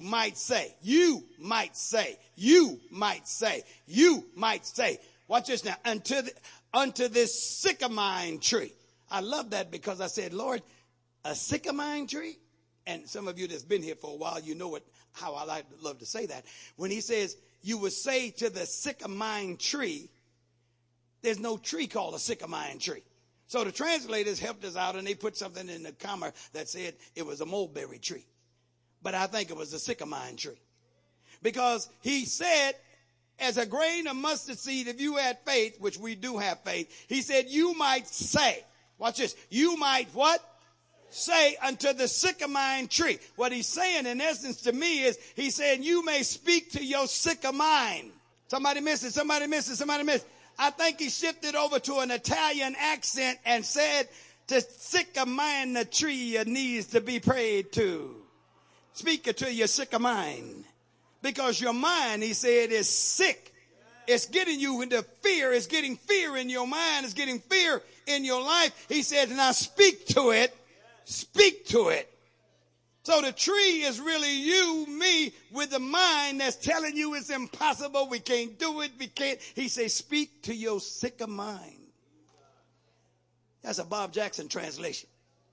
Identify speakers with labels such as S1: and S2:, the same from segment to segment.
S1: might say, you might say, you might say, you might say. Watch this now. Unto this sycamine tree. I love that because I said, Lord, a sycamine tree? And some of you that's been here for a while, you know how I love to say that. When he says, you would say to the sycamine tree, there's no tree called a sycamine tree. So the translators helped us out, and they put something in the comma that said it was a mulberry tree. But I think it was a sycamine tree. Because he said, as a grain of mustard seed, if you had faith, which we do have faith, he said, you might say, watch this, you might what? Say unto the sycamine tree. What he's saying in essence to me is, he's saying you may speak to your sycamine. Somebody missed it, somebody missed it, somebody missed it. I think he shifted over to an Italian accent and said, to sycamine the tree needs to be prayed to. Speak it to your sycamine. Because your mind, he said, is sick. It's getting you into fear. It's getting fear in your mind. It's getting fear in your life. He said, now speak to it. Speak to it. So the tree is really you, me, with the mind that's telling you it's impossible. We can't do it. We can't. He says, speak to your sycamine. That's a Bob Jackson translation.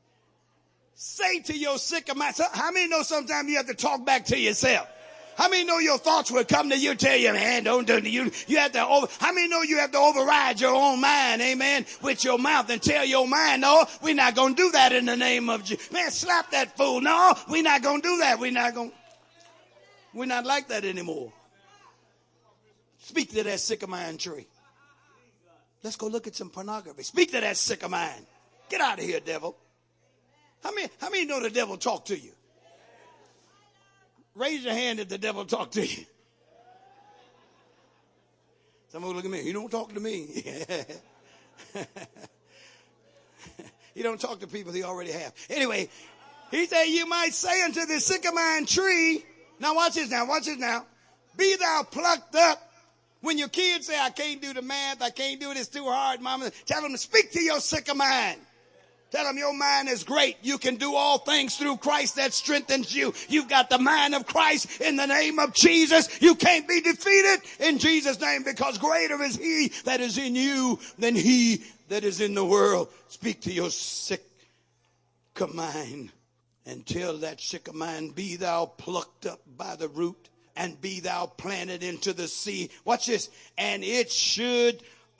S1: Say to your sycamine. So how many know sometimes you have to talk back to yourself? How many know your thoughts will come to you, tell you, man, don't do it. You have to how many know you have to override your own mind, amen, with your mouth and tell your mind, no, we're not going to do that in the name of Jesus. Man, slap that fool. No, we're not going to do that. We're not like that anymore. Speak to that sycamine tree. Let's go look at some pornography. Speak to that sycamine. Get out of here, devil. How many know the devil talk to you? Raise your hand if the devil talk to you. Someone look at me. He don't talk to me. He don't talk to people he already have. Anyway, he said, you might say unto the sycamine tree. Now watch this now. Watch this now. Be thou plucked up. When your kids say, I can't do the math. I can't do it. It's too hard, mama. Tell them to speak to your sycamine. Tell them your mind is great. You can do all things through Christ that strengthens you. You've got the mind of Christ in the name of Jesus. You can't be defeated in Jesus' name because greater is he that is in you than he that is in the world. Speak to your sycamine and tell that sycamine, be thou plucked up by the root and be thou planted into the sea. Watch this. And it should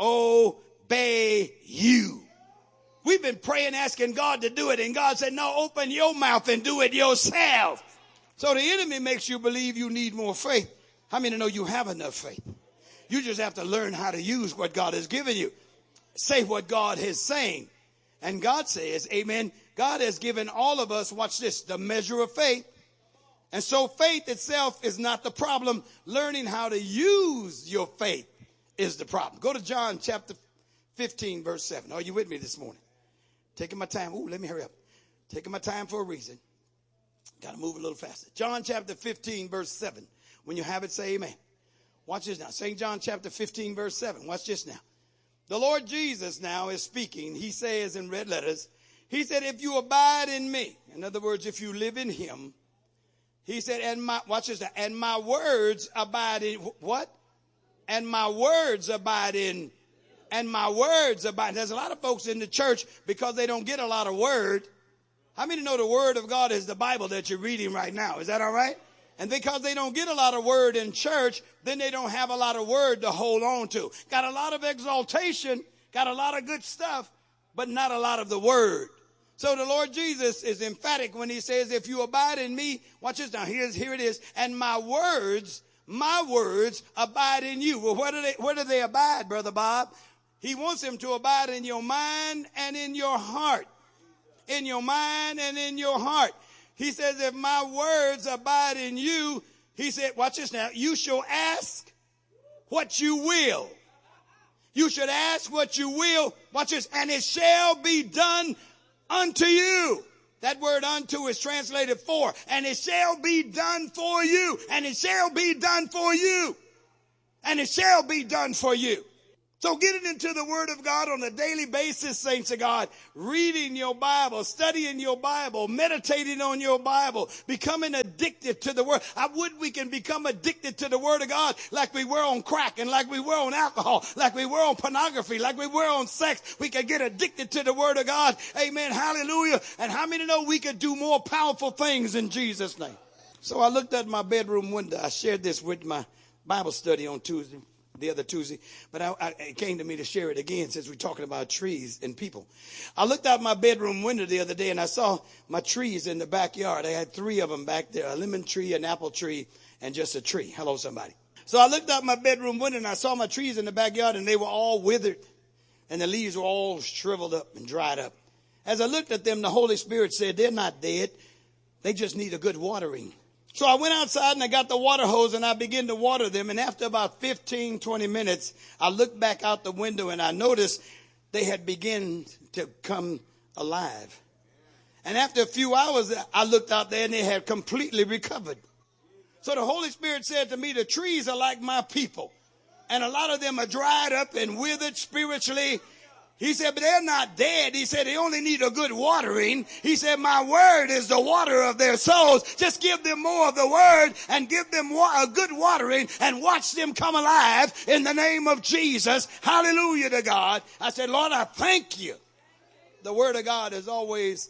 S1: obey you. We've been praying, asking God to do it. And God said, no, open your mouth and do it yourself. So the enemy makes you believe you need more faith. How many know you have enough faith? You just have to learn how to use what God has given you. Say what God is saying. And God says, amen, God has given all of us, watch this, the measure of faith. And so faith itself is not the problem. Learning how to use your faith is the problem. Go to John chapter 15, verse 7. Are you with me this morning? Taking my time. Ooh, let me hurry up. Taking my time for a reason. Got to move a little faster. John chapter 15, verse 7. When you have it, say amen. Watch this now. St. John chapter 15, verse 7. Watch this now. The Lord Jesus now is speaking. He says in red letters, he said, if you abide in me, in other words, if you live in him, he said, watch this now, and my words abide in, what? And my words abide in. And my words abide. There's a lot of folks in the church because they don't get a lot of word. How many know the word of God is the Bible that you're reading right now? Is that all right? And because they don't get a lot of word in church, then they don't have a lot of word to hold on to. Got a lot of exaltation, got a lot of good stuff, but not a lot of the word. So the Lord Jesus is emphatic when he says, if you abide in me, watch this now, here it is, and my words abide in you. Well, where do they abide, Brother Bob? He wants them to abide in your mind and in your heart. In your mind and in your heart. He says, if my words abide in you, he said, watch this now, you shall ask what you will. You should ask what you will. Watch this. And it shall be done unto you. That word unto is translated for. And it shall be done for you. And it shall be done for you. And it shall be done for you. So getting into the Word of God on a daily basis, saints of God, reading your Bible, studying your Bible, meditating on your Bible, becoming addicted to the Word. I would we can become addicted to the Word of God like we were on crack and like we were on alcohol, like we were on pornography, like we were on sex. We could get addicted to the Word of God. Amen. Hallelujah. And how many know we could do more powerful things in Jesus' name? So I looked at my bedroom window. I shared this with my Bible study on the other Tuesday, but it came to me to share it again since we're talking about trees and people. I looked out my bedroom window the other day and I saw my trees in the backyard. I had 3 of them back there, a lemon tree, an apple tree, and just a tree. Hello, somebody. So I looked out my bedroom window and I saw my trees in the backyard and they were all withered and the leaves were all shriveled up and dried up. As I looked at them, the Holy Spirit said, they're not dead. They just need a good watering. So I went outside and I got the water hose and I began to water them. And after about 15, 20 minutes, I looked back out the window and I noticed they had begun to come alive. And after a few hours, I looked out there and they had completely recovered. So the Holy Spirit said to me, the trees are like my people. And a lot of them are dried up and withered spiritually. He said, but they're not dead. He said, they only need a good watering. He said, my word is the water of their souls. Just give them more of the word and give them a good watering and watch them come alive in the name of Jesus. Hallelujah to God. I said, Lord, I thank you. The word of God is always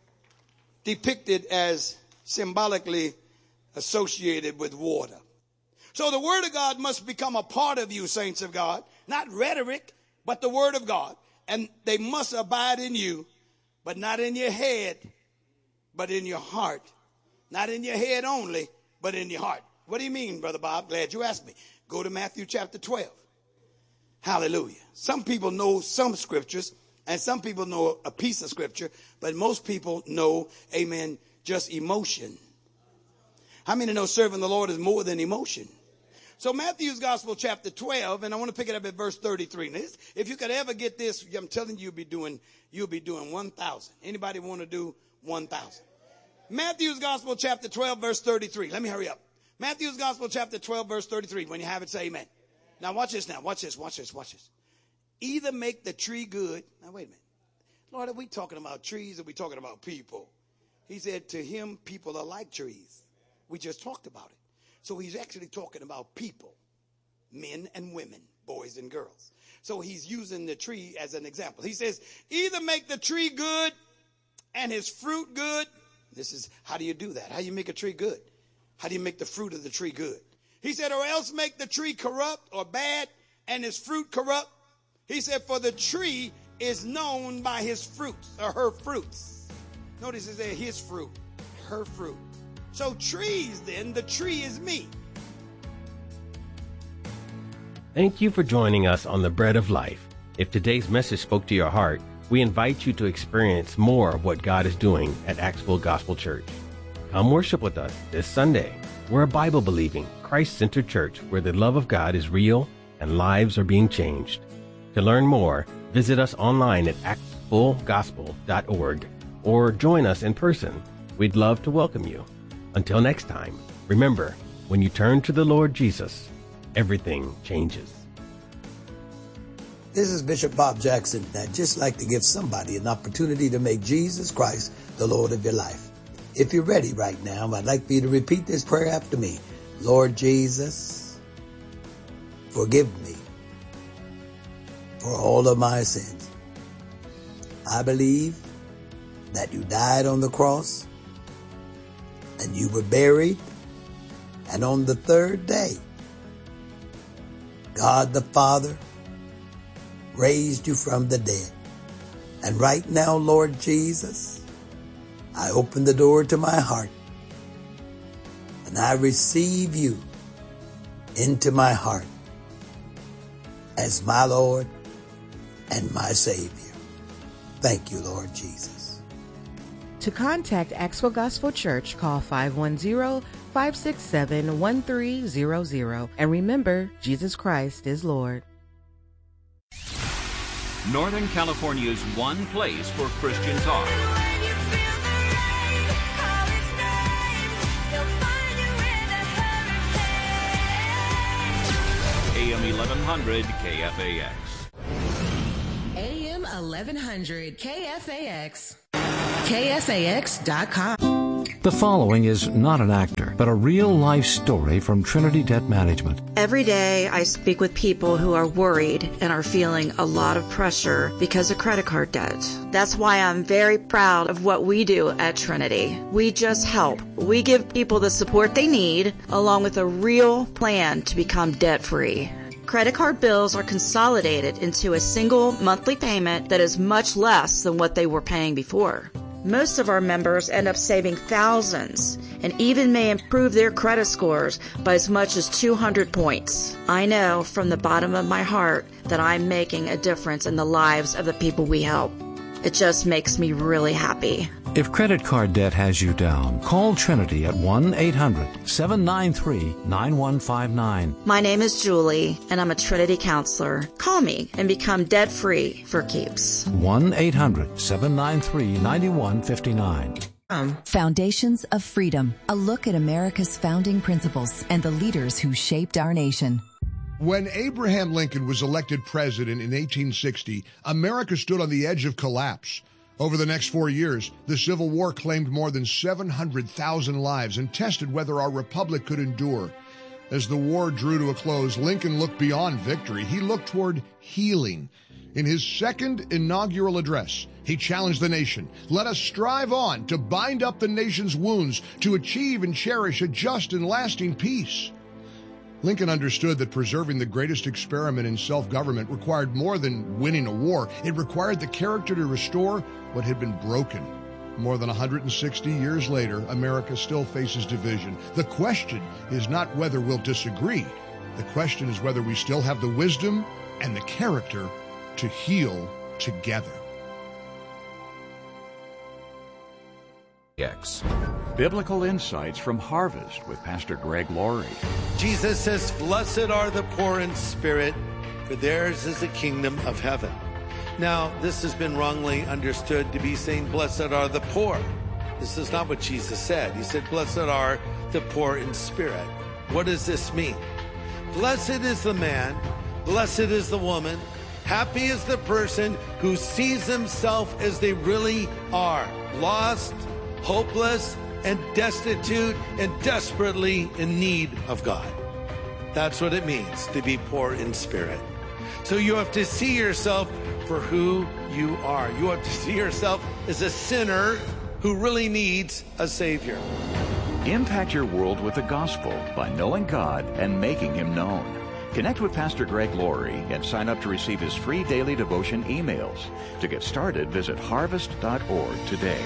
S1: depicted as symbolically associated with water. So the word of God must become a part of you, saints of God. Not rhetoric, but the word of God. And they must abide in you, but not in your head, but in your heart. Not in your head only, but in your heart. What do you mean, Brother Bob? Glad you asked me. Go to Matthew chapter 12. Hallelujah. Some people know some scriptures, and some people know a piece of scripture, but most people know, amen, just emotion. How many know serving the Lord is more than emotion? So Matthew's Gospel chapter 12, and I want to pick it up at verse 33. Now, if you could ever get this, I'm telling you, you'll be doing 1,000. Anybody want to do 1,000? Matthew's Gospel chapter 12, verse 33. Let me hurry up. Matthew's Gospel chapter 12, verse 33. When you have it, say amen. Now watch this now. Watch this. Either make the tree good. Now wait a minute. Lord, are we talking about trees or are we talking about people? He said to him, people are like trees. We just talked about it. So he's actually talking about people, men and women, boys and girls. So he's using the tree as an example. He says, either make the tree good and his fruit good. This is, how do you do that? How do you make a tree good? How do you make the fruit of the tree good? He said, or else make the tree corrupt or bad and his fruit corrupt. He said, for the tree is known by his fruits or her fruits. Notice it said his fruit, her fruit. So trees, then, the tree is me.
S2: Thank you for joining us on The Bread of Life. If today's message spoke to your heart, we invite you to experience more of what God is doing at Axville Gospel Church. Come worship with us this Sunday. We're a Bible-believing, Christ-centered church where the love of God is real and lives are being changed. To learn more, visit us online at axvillegospel.org or join us in person. We'd love to welcome you. Until next time, remember, when you turn to the Lord Jesus, everything changes.
S3: This is Bishop Bob Jackson, and I'd just like to give somebody an opportunity to make Jesus Christ the Lord of your life. If you're ready right now, I'd like for you to repeat this prayer after me. Lord Jesus, forgive me for all of my sins. I believe that you died on the cross and you were buried, and on the third day, God the Father raised you from the dead. And right now, Lord Jesus, I open the door to my heart and I receive you into my heart as my Lord and my Savior. Thank you, Lord Jesus.
S4: To contact Axville Gospel Church, call 510-567-1300. And remember, Jesus Christ is Lord.
S5: Northern California's one place for Christian talk. AM 1100 KFAX.
S4: 1100 KFAX. KFAX.com.
S6: The following is not an actor, but a real-life story from Trinity Debt Management.
S7: Every day I speak with people who are worried and are feeling a lot of pressure because of credit card debt. That's why I'm very proud of what we do at Trinity. We just help. We give people the support they need, along with a real plan to become debt-free. Credit card bills are consolidated into a single monthly payment that is much less than what they were paying before. Most of our members end up saving thousands and even may improve their credit scores by as much as 200 points. I know from the bottom of my heart that I'm making a difference in the lives of the people we help. It just makes me really happy.
S6: If credit card debt has you down, call Trinity at 1-800-793-9159.
S7: My name is Julie, and I'm a Trinity counselor. Call me and become debt-free for keeps.
S6: 1-800-793-9159.
S8: Foundations of Freedom, a look at America's founding principles and the leaders who shaped our nation.
S9: When Abraham Lincoln was elected president in 1860, America stood on the edge of collapse. Over the next 4 years, the Civil War claimed more than 700,000 lives and tested whether our republic could endure. As the war drew to a close, Lincoln looked beyond victory. He looked toward healing. In his second inaugural address, he challenged the nation. Let us strive on to bind up the nation's wounds, to achieve and cherish a just and lasting peace. Lincoln understood that preserving the greatest experiment in self-government required more than winning a war. It required the character to restore what had been broken. More than 160 years later, America still faces division. The question is not whether we'll disagree. The question is whether we still have the wisdom and the character to heal together.
S10: Biblical Insights from Harvest with Pastor Greg Laurie.
S1: Jesus says, "Blessed are the poor in spirit, for theirs is the kingdom of heaven." Now, this has been wrongly understood to be saying, "Blessed are the poor." This is not what Jesus said. He said, "Blessed are the poor in spirit." What does this mean? Blessed is the man, blessed is the woman, happy is the person who sees himself as they really are, lost, hopeless, and destitute, and desperately in need of God. That's what it means to be poor in spirit. So you have to see yourself for who you are. You have to see yourself as a sinner who really needs a Savior.
S10: Impact your world with the gospel by knowing God and making Him known. Connect with Pastor Greg Laurie and sign up to receive his free daily devotion emails. To get started, visit harvest.org today.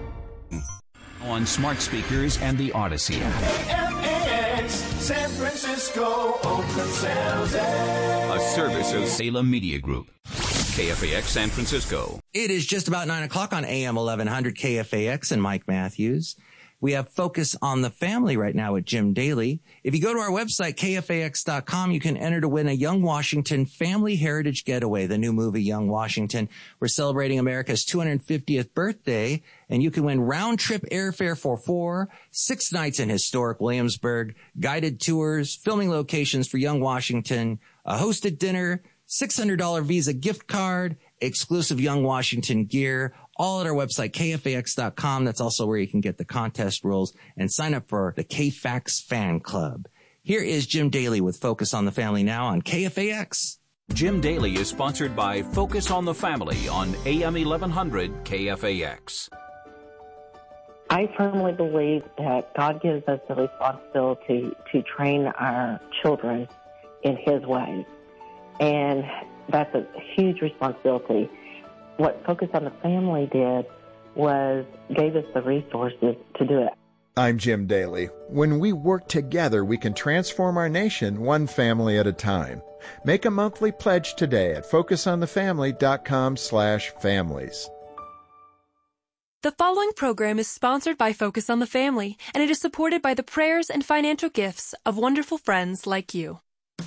S5: On smart speakers and the Odyssey app.
S11: KFAX, San Francisco, Oakland, San Jose.
S5: A service of Salem Media Group. KFAX San Francisco.
S12: It is just about 9 o'clock on AM 1100 KFAX and Mike Matthews. We have Focus on the Family right now with Jim Daly. If you go to our website, KFAX.com, you can enter to win a Young Washington Family Heritage Getaway, the new movie Young Washington. We're celebrating America's 250th birthday, and you can win round-trip airfare for 4, 6 nights in historic Williamsburg, guided tours, filming locations for Young Washington, a hosted dinner, $600 Visa gift card, exclusive Young Washington gear, all at our website, KFAX.com. That's also where you can get the contest rules and sign up for the KFAX fan club. Here is Jim Daly with Focus on the Family now on KFAX.
S5: Jim Daly is sponsored by Focus on the Family on AM 1100 KFAX.
S13: I firmly believe that God gives us the responsibility to train our children in His ways. And that's a huge responsibility. What Focus on the Family did was gave us the resources to do it.
S14: I'm Jim Daly. When we work together, we can transform our nation one family at a time. Make a monthly pledge today at focusonthefamily.com/families.
S15: The following program is sponsored by Focus on the Family, and it is supported by the prayers and financial gifts of wonderful friends like you.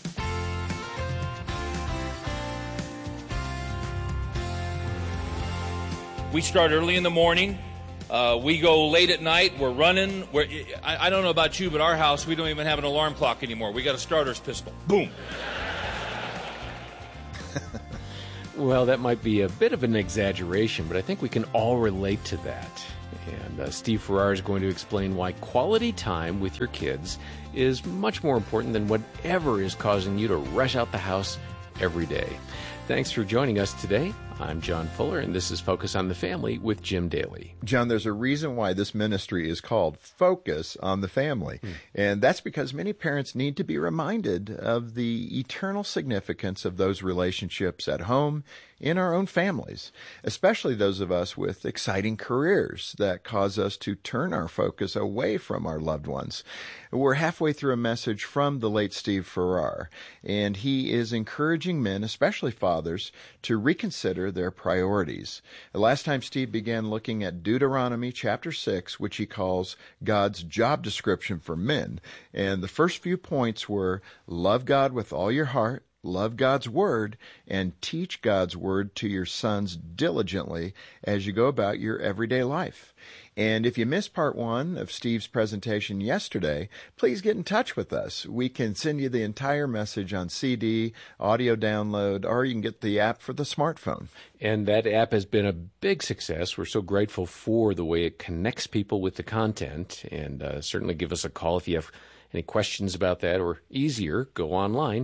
S16: We start early in the morning. We go late at night. We're running. I don't know about you, but our house, we don't even have an alarm clock anymore. We got a starter's pistol. Boom.
S17: Well, that might be a bit of an exaggeration, but I think we can all relate to that. And Steve Farrar is going to explain why quality time with your kids is much more important than whatever is causing you to rush out the house every day. Thanks for joining us today. I'm John Fuller, and this is Focus on the Family with Jim Daly.
S14: John, there's a reason why this ministry is called Focus on the Family, and that's because many parents need to be reminded of the eternal significance of those relationships at home, in our own families, especially those of us with exciting careers that cause us to turn our focus away from our loved ones. We're halfway through a message from the late Steve Farrar, and he is encouraging men, especially fathers, to reconsider their priorities. The last time Steve began looking at Deuteronomy chapter 6, which he calls God's job description for men, and the first few points were love God with all your heart, love God's Word, and teach God's Word to your sons diligently as you go about your everyday life. And if you missed part one of Steve's presentation yesterday, please get in touch with us. We can send you the entire message on CD, audio download, or you can get the app for the smartphone.
S17: And that app has been a big success. We're so grateful for the way it connects people with the content. And certainly give us a call if you have any questions about that, or easier, go online,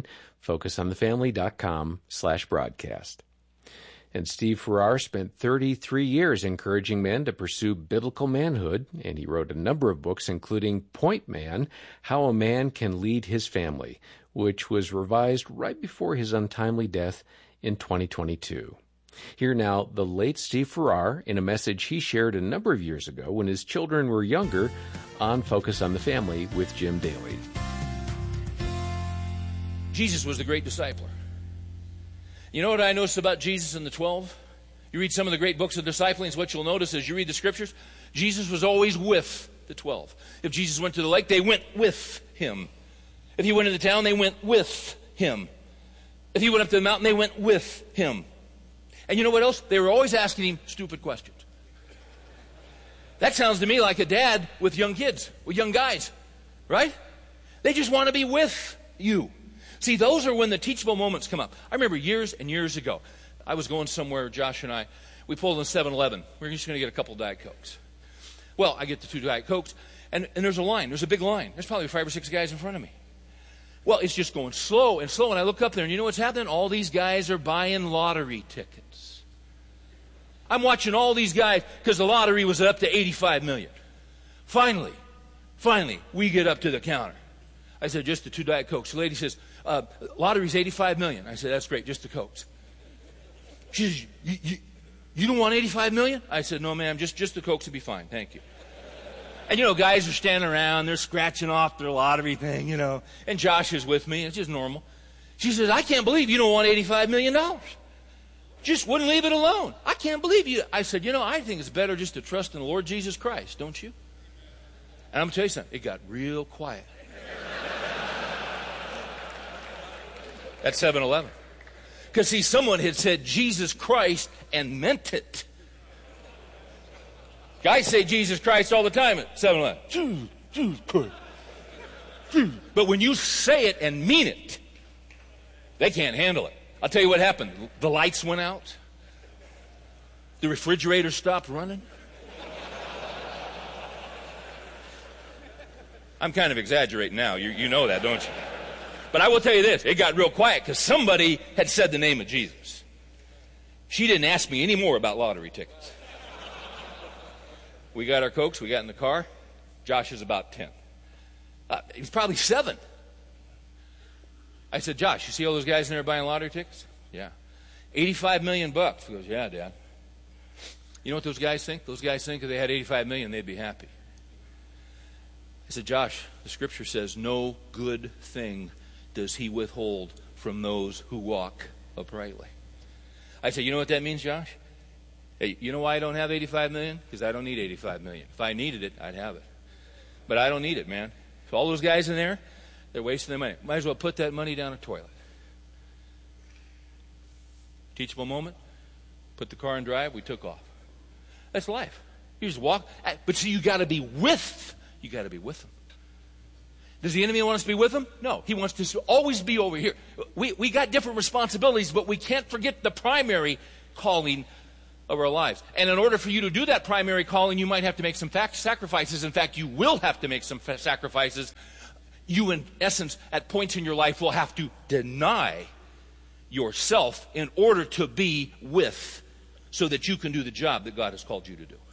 S17: focusonthefamily.com/broadcast. And Steve Farrar spent 33 years encouraging men to pursue biblical manhood, and he wrote a number of books, including Point Man, How a Man Can Lead His Family, which was revised right before his untimely death in 2022. Here now, the late Steve Farrar in a message he shared a number of years ago when his children were younger on Focus on the Family with Jim Daly.
S16: Jesus was the great discipler. You know what I noticed about Jesus and the 12? You read some of the great books of discipling, what you'll notice as you read the scriptures, Jesus was always with the 12. If Jesus went to the lake, they went with him. If he went into town, they went with him. If he went up to the mountain, they went with him. And you know what else? They were always asking him stupid questions. That sounds to me like a dad with young kids, with young guys, right? They just want to be with you. See, those are when the teachable moments come up. I remember years and years ago, I was going somewhere, Josh and I, we pulled in 7-Eleven. We were just going to get a couple of Diet Cokes. Well, I get the 2 Diet Cokes, and there's a line. There's a big line. There's probably 5 or 6 guys in front of me. Well, it's just going slow and slow, and I look up there, and you know what's happening? All these guys are buying lottery tickets. I'm watching all these guys because the lottery was up to $85 million. Finally, we get up to the counter. I said, just the 2 Diet Cokes. The lady says, lottery's $85 million. I said, that's great, just the Cokes. She says, you don't want $85 million? I said, no, ma'am, just the Cokes will be fine, thank you. And, you know, guys are standing around, they're scratching off their lottery thing, you know, and Josh is with me, it's just normal. She says, I can't believe you don't want $85 million. Just wouldn't leave it alone. I can't believe you. I said, you know, I think it's better just to trust in the Lord Jesus Christ, don't you? And I'm going to tell you something, it got real quiet. At 7-Eleven. Because, see, someone had said Jesus Christ and meant it. Guys say Jesus Christ all the time at 7-Eleven. Jesus Christ. But when you say it and mean it, they can't handle it. I'll tell you what happened. The lights went out. The refrigerator stopped running. I'm kind of exaggerating now. You know that, don't you? But I will tell you this. It got real quiet because somebody had said the name of Jesus. She didn't ask me any more about lottery tickets. We got our Cokes. We got in the car. Josh is about 10. He was probably 7. I said, Josh, you see all those guys in there buying lottery tickets? Yeah. $85 million. He goes, yeah, Dad. You know what those guys think? Those guys think if they had $85 million, they'd be happy. I said, Josh, the scripture says, no good thing does he withhold from those who walk uprightly. I said, you know what that means, Josh? Hey, you know why I don't have $85 million? Because I don't need $85 million. If I needed it, I'd have it. But I don't need it, man. So all those guys in there, they're wasting their money. Might as well put that money down a toilet. Teachable moment. Put the car in drive. We took off. That's life. You just walk. But see, you got to be with. You got to be with them. Does the enemy want us to be with him? No. He wants to always be over here. We got different responsibilities, but we can't forget the primary calling of our lives. And in order for you to do that primary calling, you might have to make some sacrifices. In fact, you will have to make some sacrifices. You, in essence, at points in your life, will have to deny yourself in order to be with, so that you can do the job that God has called you to do.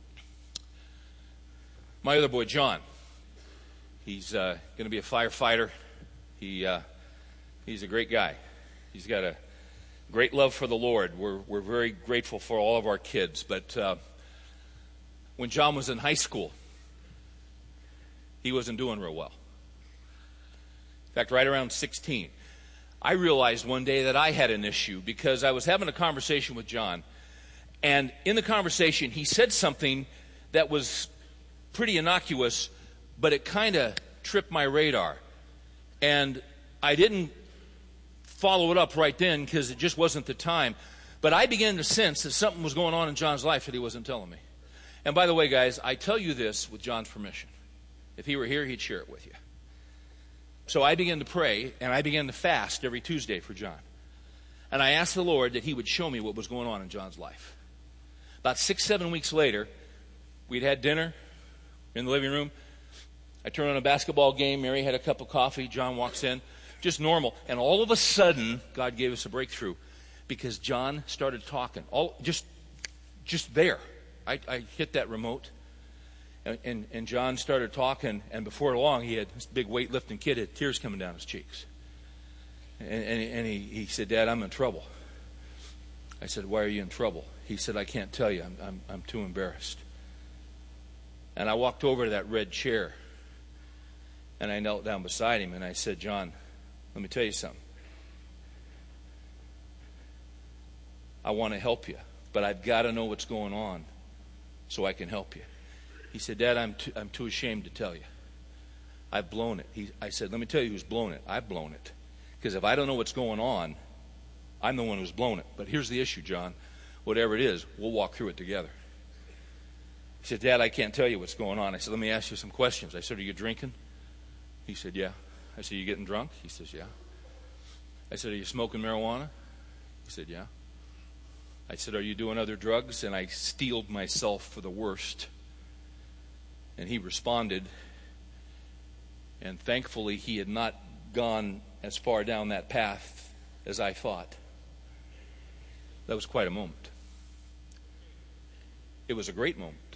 S16: My other boy, John, he's going to be a firefighter. He's a great guy. He's got a great love for the Lord. We're very grateful for all of our kids. But when John was in high school, he wasn't doing real well. In fact, right around 16, I realized one day that I had an issue because I was having a conversation with John. And in the conversation, he said something that was pretty innocuous, but it kind of tripped my radar. And I didn't follow it up right then because it just wasn't the time. But I began to sense that something was going on in John's life that he wasn't telling me. And by the way, guys, I tell you this with John's permission. If he were here, he'd share it with you. So I began to pray, and I began to fast every Tuesday for John. And I asked the Lord that he would show me what was going on in John's life. About 6-7 weeks later, we'd had dinner in the living room. I turned on a basketball game. Mary had a cup of coffee. John walks in. Just normal. And all of a sudden, God gave us a breakthrough because John started talking. Just there. I hit that remote. And John started talking, and before long, he had this big weightlifting kid had tears coming down his cheeks. And he said, "Dad, I'm in trouble." I said, "Why are you in trouble?" He said, "I can't tell you. I'm too embarrassed." And I walked over to that red chair, and I knelt down beside him, and I said, "John, let me tell you something. I want to help you, but I've got to know what's going on so I can help you." He said, "Dad, I'm too ashamed to tell you. I've blown it." I said, "Let me tell you who's blown it. I've blown it. Because if I don't know what's going on, I'm the one who's blown it. But here's the issue, John. Whatever it is, we'll walk through it together." He said, "Dad, I can't tell you what's going on." I said, "Let me ask you some questions." I said, "Are you drinking?" He said, "Yeah." I said, "Are you getting drunk?" He says, "Yeah." I said, "Are you smoking marijuana?" He said, "Yeah." I said, "Are you doing other drugs?" And I steeled myself for the worst. And he responded, and thankfully he had not gone as far down that path as I thought. That was quite a moment. It was a great moment.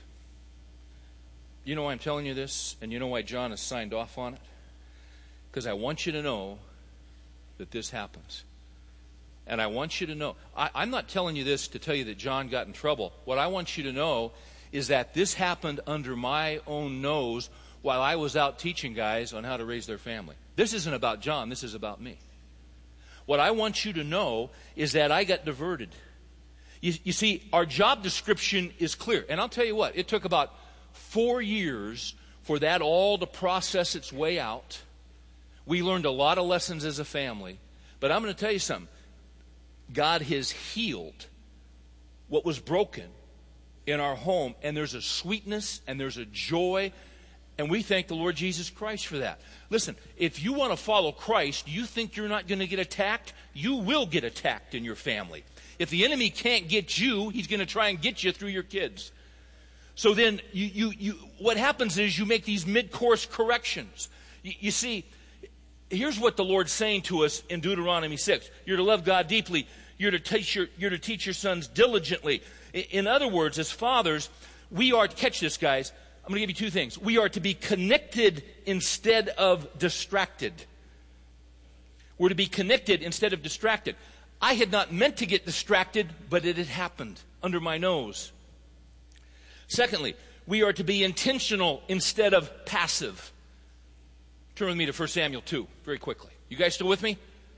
S16: You know why I'm telling you this, and you know why John has signed off on it? Because I want you to know that this happens. And I want you to know, I'm not telling you this to tell you that John got in trouble. What I want you to know is that this happened under my own nose while I was out teaching guys on how to raise their family. This isn't about John, this is about me. What I want you to know is that I got diverted. You see, our job description is clear. And I'll tell you what, it took about 4 years for that all to process its way out. We learned a lot of lessons as a family. But I'm going to tell you something. God has healed what was broken in our home, and there's a sweetness and there's a joy, and we thank the Lord Jesus Christ for that. Listen, if you want to follow Christ, you think you're not going to get attacked? You will get attacked in your family. If the enemy can't get you, he's going to try and get you through your kids. So then what happens is you make these mid-course corrections. You see, here's what the Lord's saying to us in Deuteronomy 6. You're to love God deeply. You're to teach your sons diligently. In other words, as fathers, we are, catch this, guys, I'm going to give you two things. We are to be connected instead of distracted. We're to be connected instead of distracted. I had not meant to get distracted, but it had happened under my nose. Secondly, we are to be intentional instead of passive. Turn with me to 1 Samuel 2 very quickly. You guys still with me?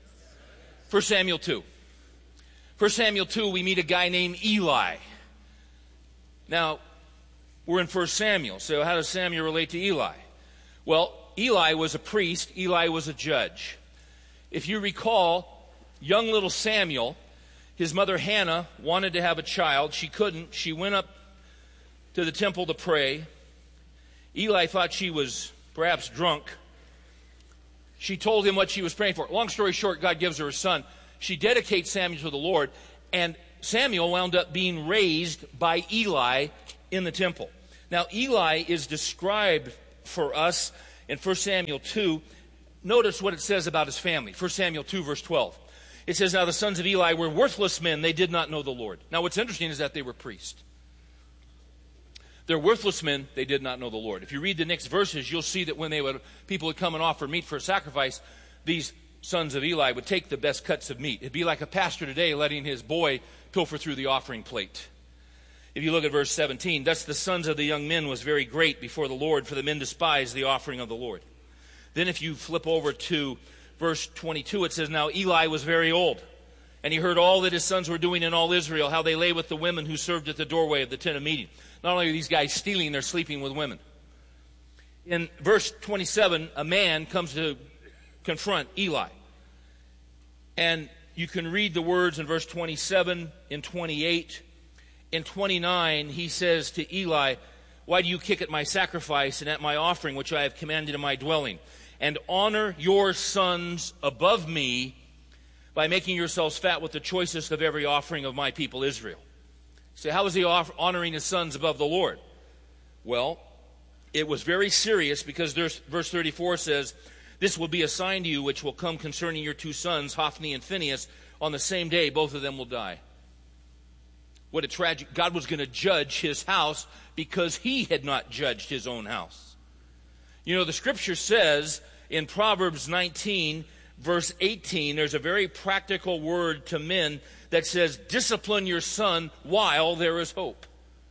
S16: 1 Samuel 2. 1 Samuel 2, we meet a guy named Eli. Now, we're in 1 Samuel, so how does Samuel relate to Eli? Well, Eli was a priest. Eli was a judge. If you recall, young little Samuel, his mother Hannah wanted to have a child. She couldn't. She went up to the temple to pray. Eli thought she was perhaps drunk, She told him what she was praying for. Long story short, God gives her a son. She dedicates Samuel to the Lord, and Samuel wound up being raised by Eli in the temple. Now, Eli is described for us in 1 Samuel 2. Notice what it says about his family. 1 Samuel 2, verse 12. It says, "Now the sons of Eli were worthless men. They did not know the Lord." Now, what's interesting is that they were priests. They're worthless men. They did not know the Lord. If you read the next verses, you'll see that when people would come and offer meat for a sacrifice, these sons of Eli would take the best cuts of meat. It'd be like a pastor today letting his boy pilfer through the offering plate. If you look at verse 17, "Thus the sons of the young men was very great before the Lord, for the men despised the offering of the Lord." Then if you flip over to verse 22, it says, "Now Eli was very old, and he heard all that his sons were doing in all Israel, how they lay with the women who served at the doorway of the tent of meeting." Not only are these guys stealing, they're sleeping with women. In verse 27, a man comes to confront Eli. And you can read the words in verse 27, in 28. In 29, he says to Eli, "Why do you kick at my sacrifice and at my offering, which I have commanded in my dwelling? And honor your sons above me by making yourselves fat with the choicest of every offering of my people Israel." So how was he honoring his sons above the Lord? Well, it was very serious, because verse 34 says, "This will be a sign to you which will come concerning your two sons, Hophni and Phinehas. On the same day, both of them will die." What a tragic... God was going to judge his house because he had not judged his own house. You know, the scripture says in Proverbs 19, verse 18, there's a very practical word to men that says, "Discipline your son while there is hope."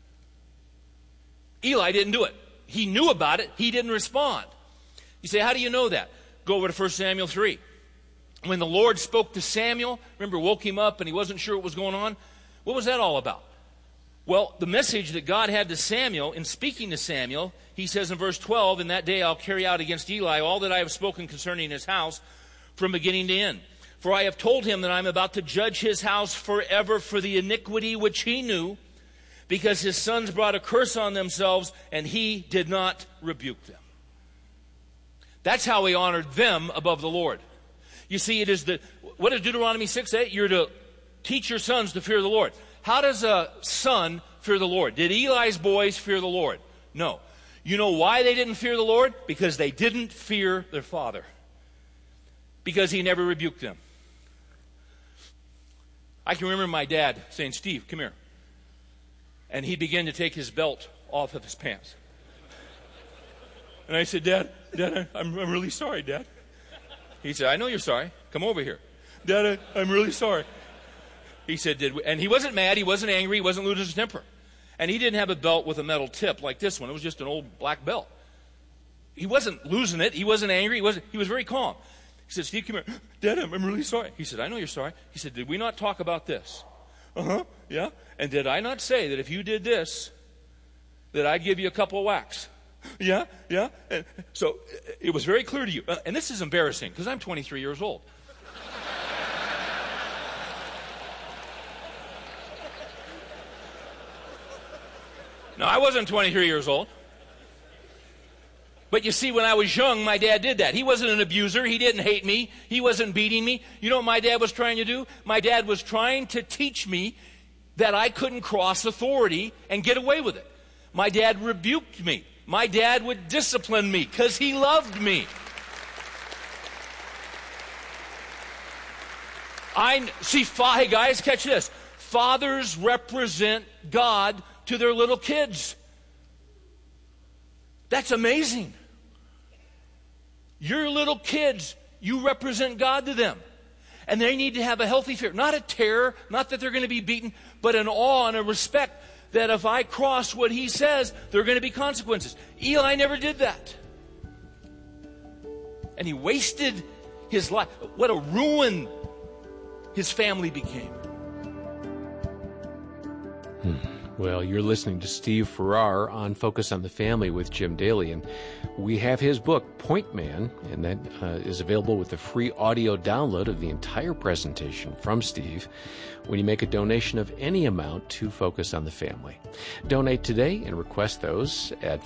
S16: Eli didn't do it. He knew about it. He didn't respond. You say, how do you know that? Go over to 1 Samuel 3. When the Lord spoke to Samuel, remember, woke him up and he wasn't sure what was going on? What was that all about? Well, the message that God had to Samuel, in speaking to Samuel, he says in verse 12, "In that day I'll carry out against Eli all that I have spoken concerning his house from beginning to end. For I have told him that I am about to judge his house forever for the iniquity which he knew, because his sons brought a curse on themselves, and he did not rebuke them." That's how he honored them above the Lord. You see, it is what does Deuteronomy 6 say? You're to teach your sons to fear the Lord. How does a son fear the Lord? Did Eli's boys fear the Lord? No. You know why they didn't fear the Lord? Because they didn't fear their father. Because he never rebuked them. I can remember my dad saying, "Steve, come here." And he began to take his belt off of his pants. And I said, Dad, I'm really sorry, Dad." He said, "I know you're sorry. Come over here." "Dad, I'm really sorry." He said, and he wasn't mad, he wasn't angry, he wasn't losing his temper. And he didn't have a belt with a metal tip like this one. It was just an old black belt. He wasn't losing it, he wasn't angry, he was very calm. He said, "Steve, come here." "Dad, I'm really sorry." He said, "I know you're sorry." He said, "Did we not talk about this?" "Uh-huh, yeah." "And did I not say that if you did this, that I'd give you a couple of whacks?" "Yeah, yeah." And so it was very clear to you. And this is embarrassing because I'm 23 years old. No, I wasn't 23 years old. But you see, when I was young, my dad did that. He wasn't an abuser. He didn't hate me. He wasn't beating me. You know what my dad was trying to do? My dad was trying to teach me that I couldn't cross authority and get away with it. My dad rebuked me. My dad would discipline me because he loved me. Hey guys, catch this. Fathers represent God to their little kids. That's amazing. Your little kids, you represent God to them. And they need to have a healthy fear. Not a terror, not that they're going to be beaten, but an awe and a respect that if I cross what he says, there are going to be consequences. Eli never did that. And he wasted his life. What a ruin his family became.
S17: Well, you're listening to Steve Farrar on Focus on the Family with Jim Daly, and we have his book, Point Man, and that is available with a free audio download of the entire presentation from Steve when you make a donation of any amount to Focus on the Family. Donate today and request those at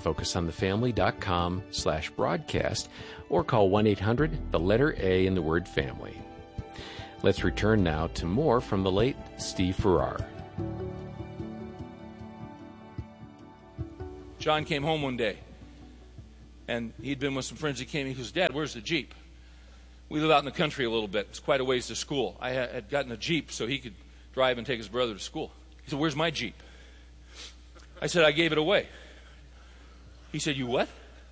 S17: focusonthefamily.com/broadcast or call 1-800, the letter A in the word family. Let's return now to more from the late Steve Farrar.
S16: John came home one day, and he'd been with some friends. He came, he goes, "Dad, where's the Jeep?" We live out in the country a little bit. It's quite a ways to school. I had gotten a Jeep so he could drive and take his brother to school. He said, "Where's my Jeep?" I said, "I gave it away." He said, "You what?"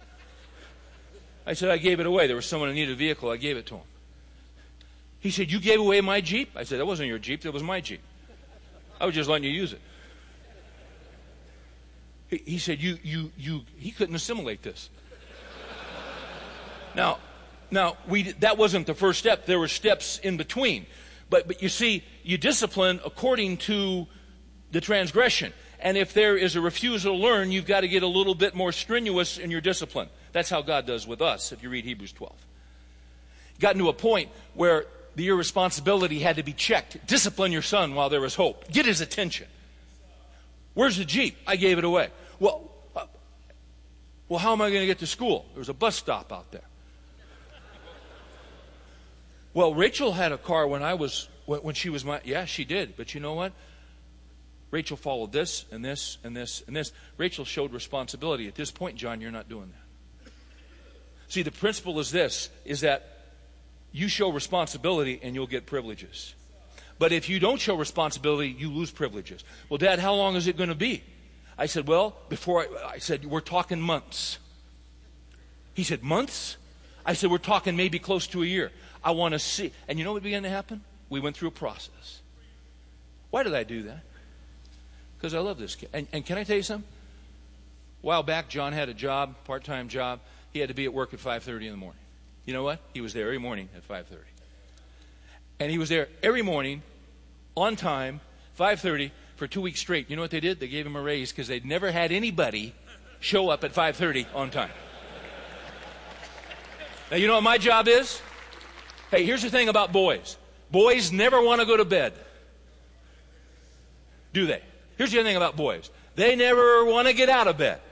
S16: I said, "I gave it away. There was someone who needed a vehicle. I gave it to him." He said, "You gave away my Jeep?" I said, "That wasn't your Jeep. That was my Jeep. I was just letting you use it." He said, he couldn't assimilate this. Now, that wasn't the first step. There were steps in between. But you see, you discipline according to the transgression. And if there is a refusal to learn, you've got to get a little bit more strenuous in your discipline. That's how God does with us, if you read Hebrews 12. Gotten to a point where the irresponsibility had to be checked. Discipline your son while there is hope. Get his attention. "Where's the Jeep?" "I gave it away." Well, how am I going to get to school? There was a bus stop out there. "Well, Rachel had a car when she was my..." "Yeah, she did. But you know what? Rachel followed this and this and this and this. Rachel showed responsibility. At this point, John, you're not doing that." See, the principle is this, is that you show responsibility and you'll get privileges. But if you don't show responsibility, you lose privileges. "Well, Dad, how long is it going to be?" I said, "Well, I said, we're talking months." He said, "Months?" I said, "We're talking maybe close to a year. I want to see." And you know what began to happen? We went through a process. Why did I do that? Because I love this kid. And can I tell you something? A while back, John had a job, part-time job. He had to be at work at 5:30 in the morning. You know what? He was there every morning at 5:30. And he was there every morning, on time, 5:30, for 2 weeks straight. You know what they did? They gave him a raise because they'd never had anybody show up at 5:30 on time. Now, you know what my job is? Hey, here's the thing about boys. Boys never want to go to bed. Do they? Here's the other thing about boys. They never want to get out of bed.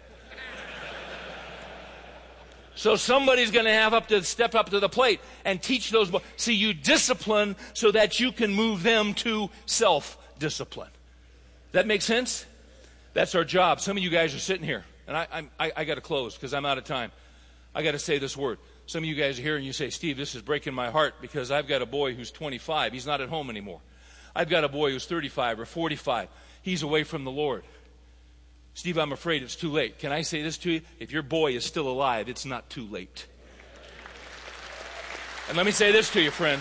S16: So somebody's going to have to step up to the plate and teach those boys. See, you discipline so that you can move them to self-discipline. That make sense? That's our job. Some of you guys are sitting here, and I got to close because I'm out of time. I got to say this word. Some of you guys are here and you say, "Steve, this is breaking my heart because I've got a boy who's 25. He's not at home anymore. I've got a boy who's 35 or 45. He's away from the Lord. Steve, I'm afraid it's too late." Can I say this to you? If your boy is still alive, it's not too late. And let me say this to you, friend.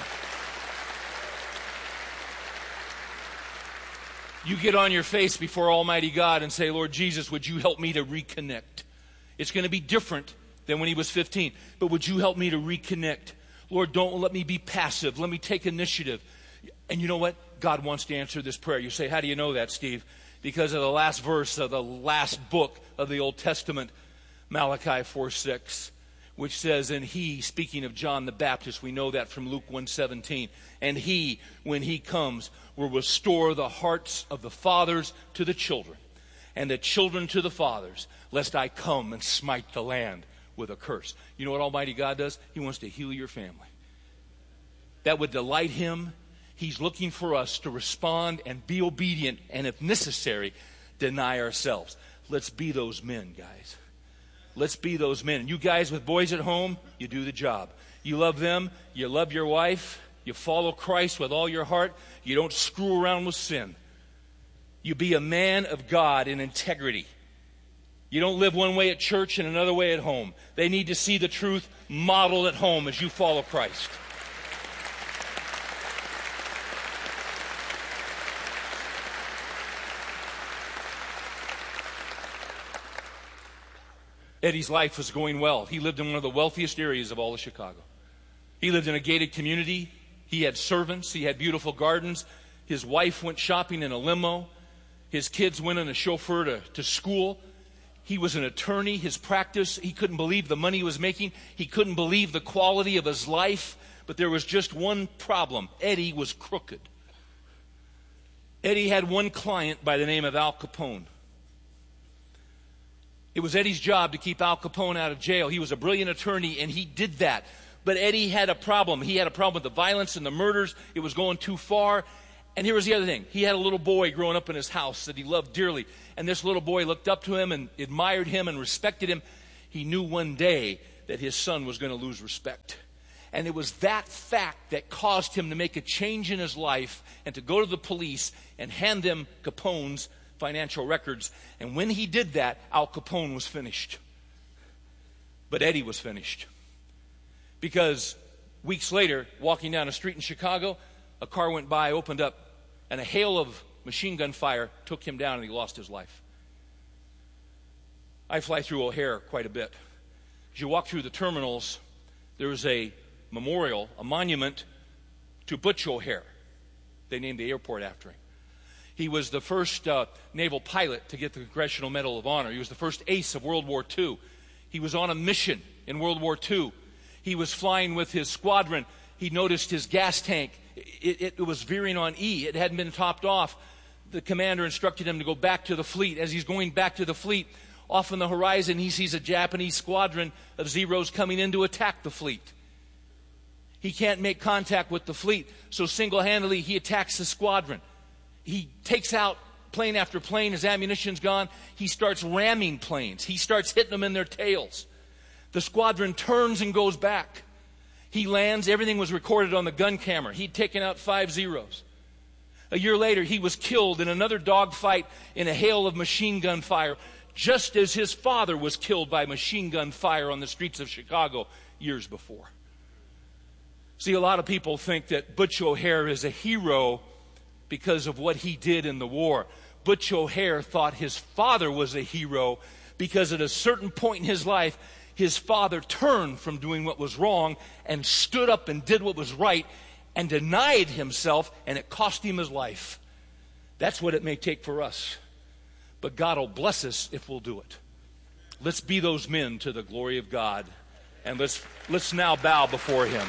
S16: You get on your face before Almighty God and say, "Lord Jesus, would you help me to reconnect?" It's going to be different than when he was 15. But would you help me to reconnect? Lord, don't let me be passive. Let me take initiative. And you know what? God wants to answer this prayer. You say, "How do you know that, Steve?" Because of the last verse of the last book of the Old Testament, Malachi 4:6, which says, "And he," speaking of John the Baptist, we know that from Luke 1:17, "and he, when he comes, will restore the hearts of the fathers to the children, and the children to the fathers, lest I come and smite the land with a curse." You know what Almighty God does? He wants to heal your family. That would delight him. He's looking for us to respond and be obedient, and if necessary, deny ourselves. Let's be those men, guys. Let's be those men. And you guys with boys at home, you do the job. You love them. You love your wife. You follow Christ with all your heart. You don't screw around with sin. You be a man of God in integrity. You don't live one way at church and another way at home. They need to see the truth modeled at home as you follow Christ. Eddie's life was going well. He lived in one of the wealthiest areas of all of Chicago. He lived in a gated community. He had servants. He had beautiful gardens. His wife went shopping in a limo. His kids went on a chauffeur to school. He was an attorney. His practice, he couldn't believe the money he was making. He couldn't believe the quality of his life. But there was just one problem. Eddie was crooked. Eddie had one client by the name of Al Capone. It was Eddie's job to keep Al Capone out of jail. He was a brilliant attorney, and he did that. But Eddie had a problem. He had a problem with the violence and the murders. It was going too far. And here was the other thing. He had a little boy growing up in his house that he loved dearly. And this little boy looked up to him and admired him and respected him. He knew one day that his son was going to lose respect. And it was that fact that caused him to make a change in his life and to go to the police and hand them Capone's financial records. And when he did that, Al Capone was finished. But Eddie was finished. Because weeks later, walking down a street in Chicago, a car went by, opened up, and a hail of machine gun fire took him down, and he lost his life. I fly through O'Hare quite a bit. As you walk through the terminals, there is a memorial, a monument to Butch O'Hare. They named the airport after him. He was the first naval pilot to get the Congressional Medal of Honor. He was the first ace of World War II. He was on a mission in World War II. He was flying with his squadron. He noticed his gas tank. It was veering on E. It hadn't been topped off. The commander instructed him to go back to the fleet. As he's going back to the fleet, off on the horizon, he sees a Japanese squadron of Zeros coming in to attack the fleet. He can't make contact with the fleet, so single-handedly he attacks the squadron. He takes out plane after plane. His ammunition's gone. He starts ramming planes. He starts hitting them in their tails. The squadron turns and goes back. He lands. Everything was recorded on the gun camera. He'd taken out 5 Zeros. A year later, he was killed in another dogfight in a hail of machine gun fire, just as his father was killed by machine gun fire on the streets of Chicago years before. See, a lot of people think that Butch O'Hare is a hero because of what he did in the war. Butch O'Hare thought his father was a hero because at a certain point in his life, his father turned from doing what was wrong and stood up and did what was right and denied himself, and it cost him his life. That's what it may take for us. But God will bless us if we'll do it. Let's be those men to the glory of God, and let's now bow before Him.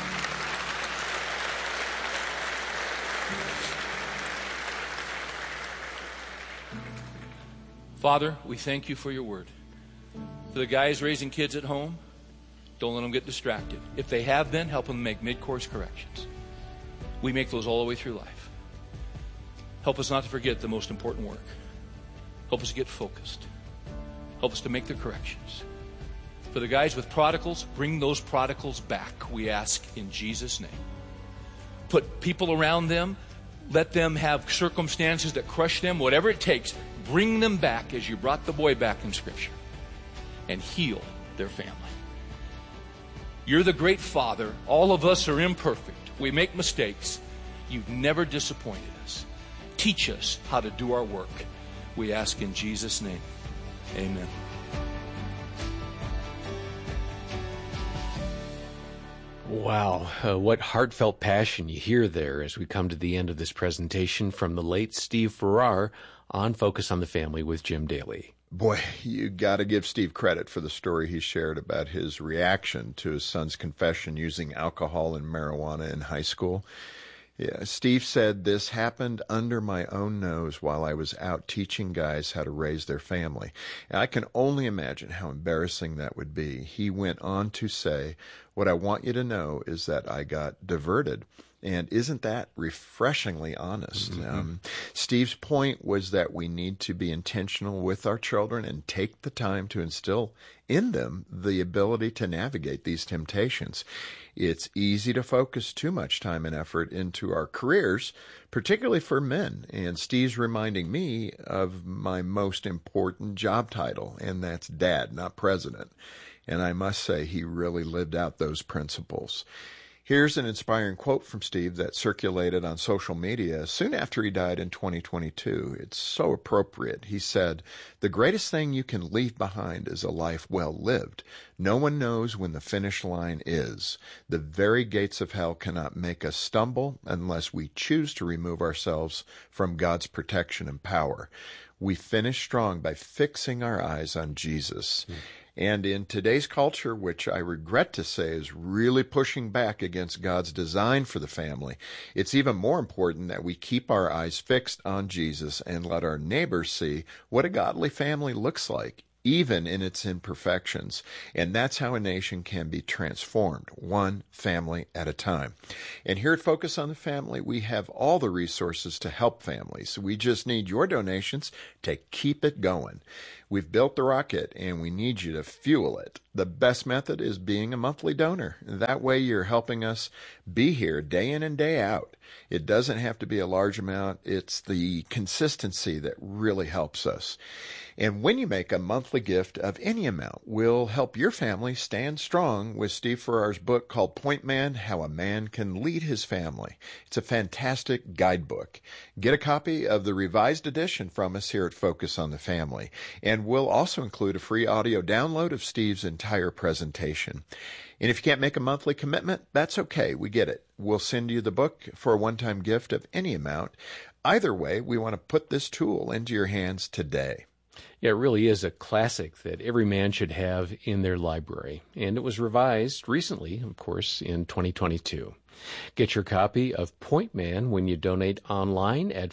S16: Father, we thank you for your word. For the guys raising kids at home, don't let them get distracted. If they have been, help them make mid-course corrections. We make those all the way through life. Help us not to forget the most important work. Help us to get focused. Help us to make the corrections. For the guys with prodigals, bring those prodigals back, we ask in Jesus' name. Put people around them. Let them have circumstances that crush them. Whatever it takes, bring them back as you brought the boy back in Scripture. And heal their family. You're the great Father. All of us are imperfect. We make mistakes. You've never disappointed us. Teach us how to do our work. We ask in Jesus' name. Amen.
S17: Wow, what heartfelt passion you hear there as we come to the end of this presentation from the late Steve Farrar on Focus on the Family with Jim Daly.
S14: Boy, you got to give Steve credit for the story he shared about his reaction to his son's confession using alcohol and marijuana in high school. Yeah, Steve said, "This happened under my own nose while I was out teaching guys how to raise their family." And I can only imagine how embarrassing that would be. He went on to say, "What I want you to know is that I got diverted." And isn't that refreshingly honest? Mm-hmm. Steve's point was that we need to be intentional with our children and take the time to instill in them the ability to navigate these temptations. It's easy to focus too much time and effort into our careers, particularly for men. And Steve's reminding me of my most important job title, and that's dad, not president. And I must say, he really lived out those principles. Here's an inspiring quote from Steve that circulated on social media soon after he died in 2022. It's so appropriate. He said, "The greatest thing you can leave behind is a life well lived. No one knows when the finish line is. The very gates of hell cannot make us stumble unless we choose to remove ourselves from God's protection and power. We finish strong by fixing our eyes on Jesus." And in today's culture, which I regret to say is really pushing back against God's design for the family, it's even more important that we keep our eyes fixed on Jesus and let our neighbors see what a godly family looks like, even in its imperfections. And that's how a nation can be transformed, one family at a time. And here at Focus on the Family, we have all the resources to help families. We just need your donations to keep it going. We've built the rocket, and we need you to fuel it. The best method is being a monthly donor. That way you're helping us be here day in and day out. It doesn't have to be a large amount. It's the consistency that really helps us. And when you make a monthly gift of any amount, we'll help your family stand strong with Steve Farrar's book called Point Man, How a Man Can Lead His Family. It's a fantastic guidebook. Get a copy of the revised edition from us here at Focus on the Family. And we'll also include a free audio download of Steve's entire presentation. And if you can't make a monthly commitment, that's okay. We get it. We'll send you the book for a one-time gift of any amount. Either way, we want to put this tool into your hands today.
S17: Yeah, it really is a classic that every man should have in their library. And it was revised recently, of course, in 2022. Get your copy of Point Man when you donate online at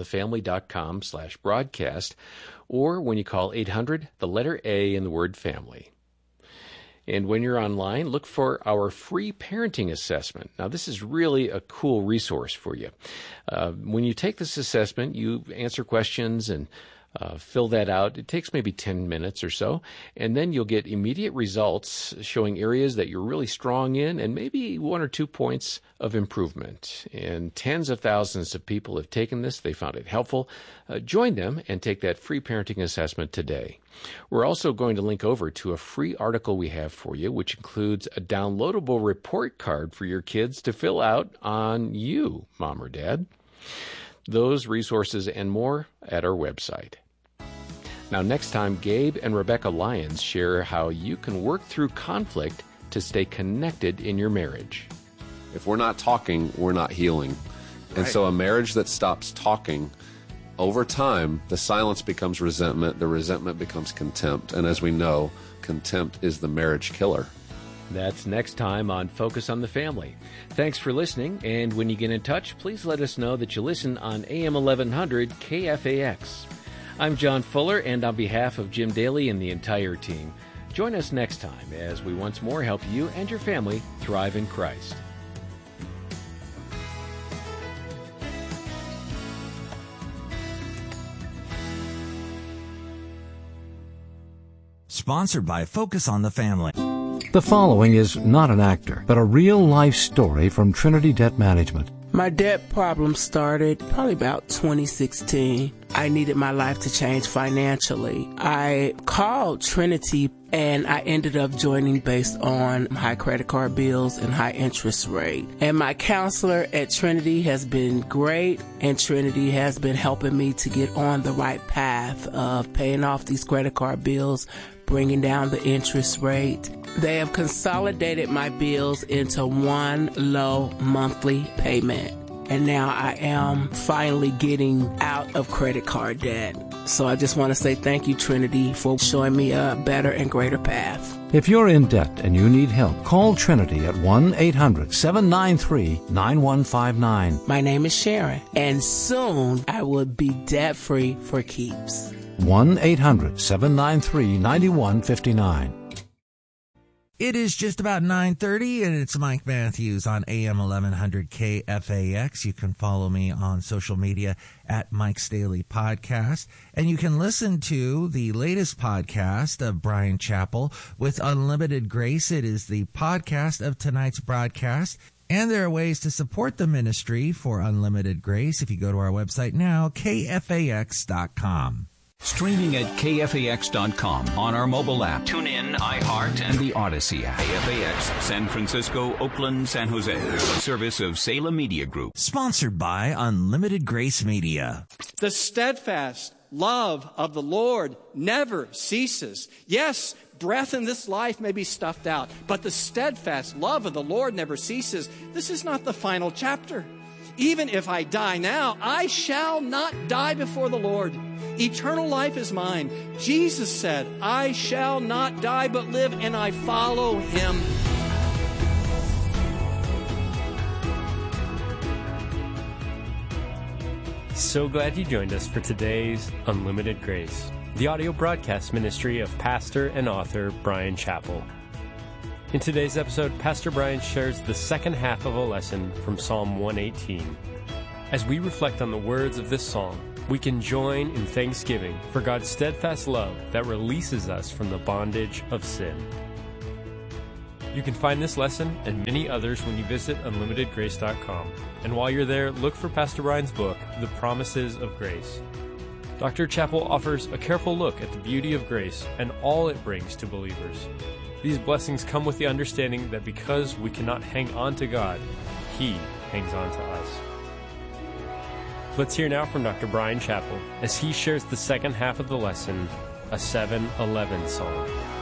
S17: focusonthefamily.com/broadcast or when you call 800, the letter A in the word family. And when you're online, look for our free parenting assessment. Now, this is really a cool resource for you. When you take this assessment, you answer questions and fill that out. It takes maybe 10 minutes or so, and then you'll get immediate results showing areas that you're really strong in and maybe 1 or 2 points of improvement. And tens of thousands of people have taken this. They found it helpful. Join them and take that free parenting assessment today. We're also going to link over to a free article we have for you, which includes a downloadable report card for your kids to fill out on you, Mom or Dad. Those resources and more at our website. Now, next time, Gabe and Rebecca Lyons share how you can work through conflict to stay connected in your marriage.
S18: If we're not talking, we're not healing. And so a marriage that stops talking, over time, the silence becomes resentment, the resentment becomes contempt. And as we know, contempt is the marriage killer.
S17: That's next time on Focus on the Family. Thanks for listening, and when you get in touch, please let us know that you listen on AM 1100 KFAX. I'm John Fuller, and on behalf of Jim Daly and the entire team, join us next time as we once more help you and your family thrive in Christ.
S12: Sponsored by Focus on the Family.
S6: The following is not an actor, but a real-life story from Trinity Debt Management.
S19: My debt problem started probably about 2016. I needed my life to change financially. I called Trinity and I ended up joining based on high credit card bills and high interest rate. And my counselor at Trinity has been great, and Trinity has been helping me to get on the right path of paying off these credit card bills, bringing down the interest rate. They have consolidated my bills into one low monthly payment. And now I am finally getting out of credit card debt. So I just want to say thank you, Trinity, for showing me a better and greater path.
S6: If you're in debt and you need help, call Trinity at 1-800-793-9159.
S19: My name is Sharon, and soon I will be debt-free for keeps.
S6: 1-800-793-9159.
S12: It is just about 9:30, and it's Mike Matthews on AM 1100 KFAX. You can follow me on social media at Mike's Daily Podcast, and you can listen to the latest podcast of Brian Chappell with Unlimited Grace. It is the podcast of tonight's broadcast, and there are ways to support the ministry for Unlimited Grace if you go to our website now, kfax.com.
S5: Streaming at KFAX.com on our mobile app. Tune in iHeart, and the Odyssey app. KFAX, San Francisco, Oakland, San Jose. A service of Salem Media Group.
S20: Sponsored by Unlimited Grace Media.
S21: The steadfast love of the Lord never ceases. Yes, breath in this life may be stuffed out, but the steadfast love of the Lord never ceases. This is not the final chapter. Even if I die now, I shall not die before the Lord. Eternal life is mine. Jesus said, I shall not die but live, and I follow him.
S22: So glad you joined us for today's Unlimited Grace, the audio broadcast ministry of pastor and author Bryan Chapell. In today's episode, Pastor Bryan shares the second half of a lesson from Psalm 118. As we reflect on the words of this song, we can join in thanksgiving for God's steadfast love that releases us from the bondage of sin. You can find this lesson and many others when you visit unlimitedgrace.com. And while you're there, look for Pastor Bryan's book, The Promises of Grace. Dr. Chapell offers a careful look at the beauty of grace and all it brings to believers. These blessings come with the understanding that because we cannot hang on to God, He hangs on to us. Let's hear now from Dr. Bryan Chapell as he shares the second half of the lesson, a 7-11 song.